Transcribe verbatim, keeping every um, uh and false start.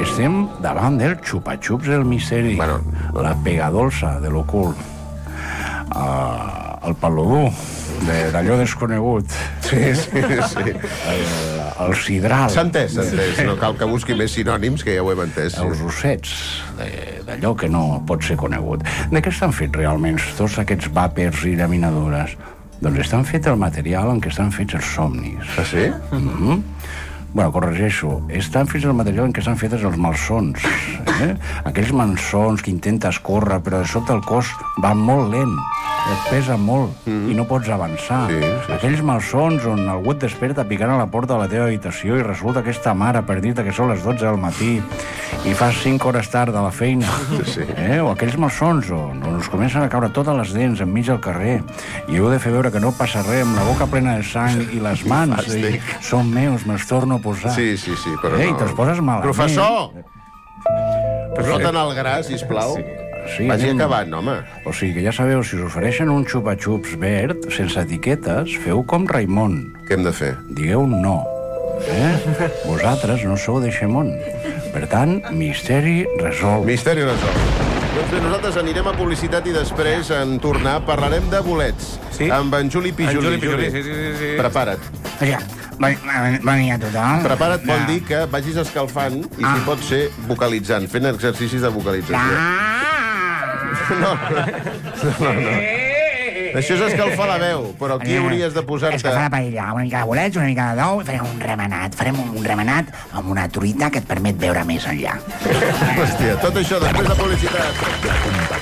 Estem davant del xupa-xups del misteri, Bueno, no. la pegadolsa de l'ocult, uh, el paludú d'allò desconegut, Sí, sí, sí. el, el sidral, S'ha entès, s'ha entès. No cal que busqui més sinònims, que ja ho hem entès. Sí. els ossets de- d'allò que no pot ser conegut. De què estan fets realment tots aquests vàpers i llaminadures? Doncs estan fets el material en què estan fets els somnis. Ah, sí? Mm-hmm. Bueno, corregeixo, estan fets el material en què estan fetes els malsons, eh? Aquells malsons que intentes córrer, però de sobte el cos va molt lent, et pesa molt mm. i no pots avançar. Sí, sí, Aquells malsons on algú et desperta picant a la porta de la teva habitació i resulta que és ta mare per dir-te que són les dotze del matí i fas cinc hores tard a la feina. Sí. Eh? O aquells malsons on, on us comencen a caure totes les dents enmig del carrer i heu de fer veure que no passa res amb la boca plena de sang i les mans. I, són meus, me'ls torno a posar. Sí, sí, sí, però eh, no. I te'ls poses malament. Professor! Posa't al gra, sisplau. Sí, Vagi anem- acabant, home. O sigui que ja sabeu, si us ofereixen un xupa-xups verd, sense etiquetes, feu com Raimon. Què hem de fer? Digueu no. Eh? Vosaltres no sou d'Eixemont. Per tant, misteri resolt. Misteri resolt. Doncs bé, nosaltres anirem a publicitat i després, en tornar, parlarem de bolets. Sí? Amb en Juli Pijuli. En Juli Pijuli, sí, sí, sí, sí. Prepara't. Ja, bon, bon dia a tothom. Prepara't vol Ja. dir que vagis escalfant i, Ah. si pot ser, vocalitzant, fent exercicis de vocalització. Ah! No, no, no. Això és escalfar la veu, però aquí hauries de posar-te... Escalfar la paella, una mica de bolets, una mica de d'ou, i farem un remenat. Farem un remenat amb una truita que et permet veure més enllà. Hòstia, tot això després de publicitat.